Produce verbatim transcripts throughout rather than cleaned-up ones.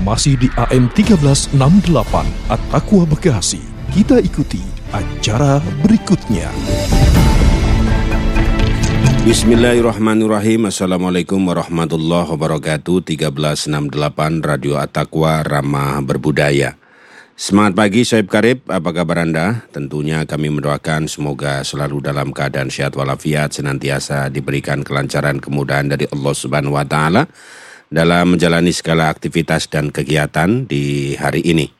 Masih di A M tiga belas enam puluh delapan At-Taqwa Bekasi. Kita ikuti acara berikutnya. Bismillahirrahmanirrahim. Assalamualaikum warahmatullahi wabarakatuh. tiga belas enam puluh delapan Radio At-Taqwa Ramah Berbudaya. Semangat pagi Sohib Karib, apa kabar Anda? Tentunya kami mendoakan semoga selalu dalam keadaan sehat walafiat, senantiasa diberikan kelancaran kemudahan dari Allah Subhanahu wa Ta'ala dalam menjalani segala aktivitas dan kegiatan di hari ini.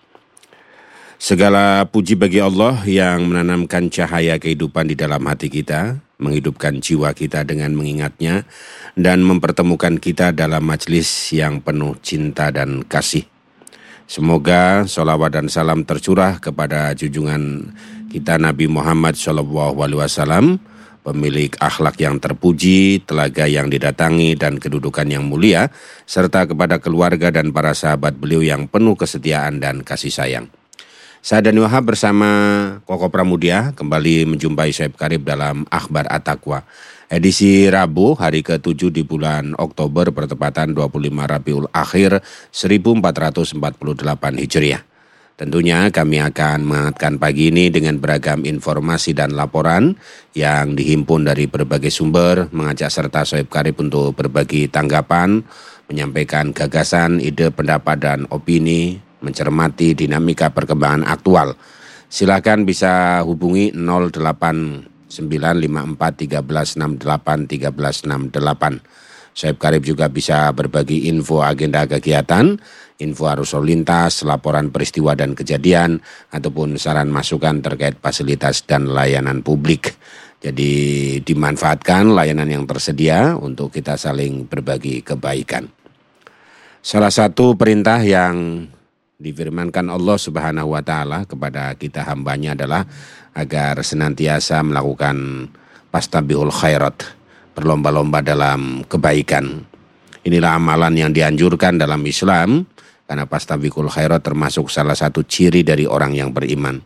Segala puji bagi Allah yang menanamkan cahaya kehidupan di dalam hati kita, menghidupkan jiwa kita dengan mengingatnya, dan mempertemukan kita dalam majelis yang penuh cinta dan kasih. Semoga sholawat dan salam tercurah kepada junjungan kita Nabi Muhammad shallallahu alaihi wasallam, pemilik akhlak yang terpuji, telaga yang didatangi, dan kedudukan yang mulia, serta kepada keluarga dan para sahabat beliau yang penuh kesetiaan dan kasih sayang. Saya Dani Wahab bersama Koko Pramudia kembali menjumpai Sohib Karib dalam Akhbar At-Taqwa. Edisi Rabu hari ketujuh di bulan Oktober bertepatan dua puluh lima Rabiul Akhir seribu empat ratus empat puluh delapan Hijriah. Tentunya kami akan menghangatkan pagi ini dengan beragam informasi dan laporan yang dihimpun dari berbagai sumber, mengajak serta Sohib Karib untuk berbagi tanggapan, menyampaikan gagasan, ide, pendapat, dan opini, mencermati dinamika perkembangan aktual. Silakan bisa hubungi nol delapan sembilan lima empat tiga enam delapan tiga enam delapan. Sohib Karib juga bisa berbagi info agenda kegiatan, info arus lalu lintas, laporan peristiwa dan kejadian, ataupun saran masukan terkait fasilitas dan layanan publik. Jadi dimanfaatkan layanan yang tersedia untuk kita saling berbagi kebaikan. Salah satu perintah yang difirmankan Allah Subhanahu wa Ta'ala kepada kita hambanya adalah agar senantiasa melakukan pastabihul khairat, berlomba-lomba dalam kebaikan. Inilah amalan yang dianjurkan dalam Islam, karena pastabihul khairat termasuk salah satu ciri dari orang yang beriman.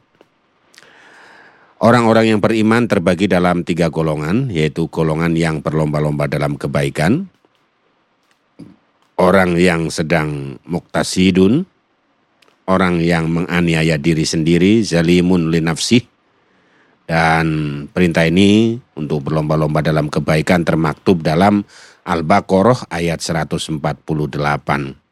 Orang-orang yang beriman terbagi dalam tiga golongan, yaitu golongan yang berlomba-lomba dalam kebaikan, orang yang sedang muktasidun, orang yang menganiaya diri sendiri, zalimun li nafsih. Dan perintah ini untuk berlomba-lomba dalam kebaikan termaktub dalam Al-Baqarah ayat seratus empat puluh delapan.